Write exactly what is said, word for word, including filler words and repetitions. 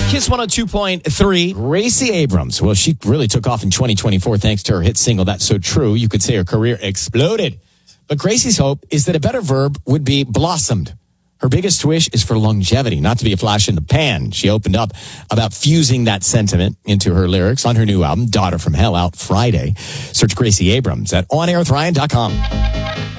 Kiss one oh two point three. Gracie Abrams. Well, she really took off in twenty twenty-four thanks to her hit single, That's So True. You could say her career exploded. But Gracie's hope is that a better verb would be blossomed. Her biggest wish is for longevity, not to be a flash in the pan. She opened up about fusing that sentiment into her lyrics on her new album, Daughter from Hell, out Friday. Search Gracie Abrams at on air with ryan dot com.